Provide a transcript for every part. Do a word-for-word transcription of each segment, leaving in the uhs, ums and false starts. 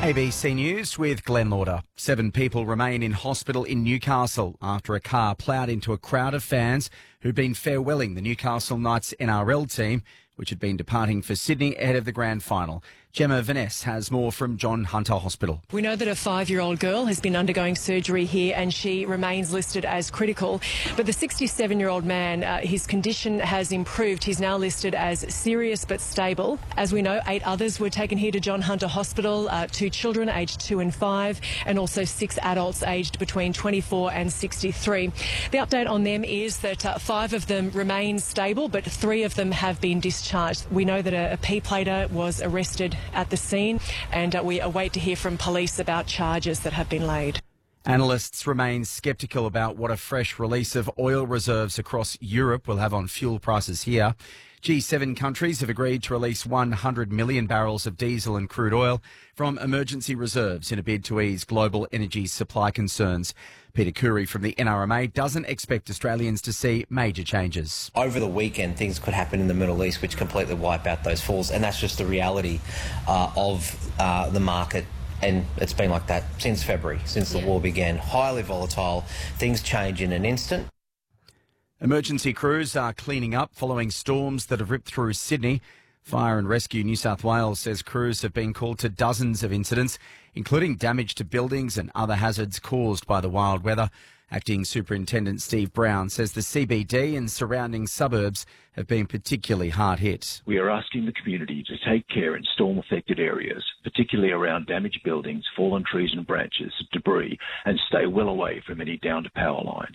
A B C News with Glenn Lauder. Seven people remain in hospital in Newcastle after a car ploughed into a crowd of fans who'd been farewelling the Newcastle Knights N R L team, which had been departing for Sydney ahead of the grand final. Gemma Vaness has more from John Hunter Hospital. We know that a five-year-old girl has been undergoing surgery here and she remains listed as critical. But the sixty-seven-year-old man, uh, his condition has improved. He's now listed as serious but stable. As we know, eight others were taken here to John Hunter Hospital, uh, two children aged two and five, and also six adults aged between twenty-four and sixty-three. The update on them is that uh, five of them remain stable, but three of them have been discharged. We know that a, a P-plater was arrested at the scene, and uh, we await to hear from police about charges that have been laid. Analysts remain sceptical about what a fresh release of oil reserves across Europe will have on fuel prices here. G seven countries have agreed to release one hundred million barrels of diesel and crude oil from emergency reserves in a bid to ease global energy supply concerns. Peter Khoury from the N R M A doesn't expect Australians to see major changes. Over the weekend, things could happen in the Middle East which completely wipe out those falls, and that's just the reality uh, of uh, the market. And it's been like that since February, since the war began. Highly volatile. Things change in an instant. Emergency crews are cleaning up following storms that have ripped through Sydney. Fire and Rescue New South Wales says crews have been called to dozens of incidents, including damage to buildings and other hazards caused by the wild weather. Acting Superintendent Steve Brown says the C B D and surrounding suburbs have been particularly hard hit. We are asking the community to take care in storm-affected areas, particularly around damaged buildings, fallen trees and branches, debris, and stay well away from any down-to-power lines.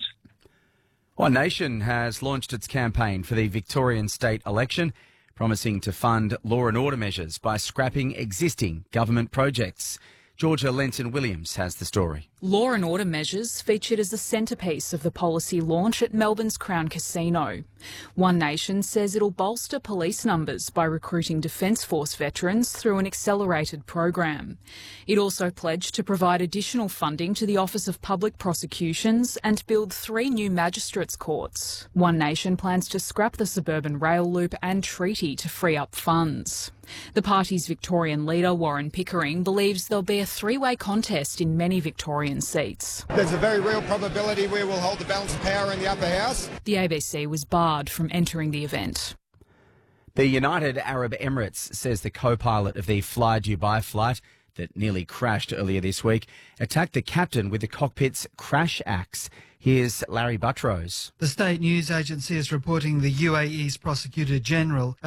One Nation has launched its campaign for the Victorian state election, promising to fund law and order measures by scrapping existing government projects. Georgia Lenton-Williams has the story. Law and order measures featured as the centrepiece of the policy launch at Melbourne's Crown Casino. One Nation says it'll bolster police numbers by recruiting Defence Force veterans through an accelerated program. It also pledged to provide additional funding to the Office of Public Prosecutions and build three new magistrates' courts. One Nation plans to scrap the suburban rail loop and treaty to free up funds. The party's Victorian leader, Warren Pickering, believes there'll be a three-way contest in many Victorian seats. There's a very real probability we will hold the balance of power in the upper house. The A B C was barred from entering the event. The United Arab Emirates says the co-pilot of the Fly Dubai flight that nearly crashed earlier this week attacked the captain with the cockpit's crash axe. Here's Larry Buttrose. The state news agency is reporting the U A E's Prosecutor General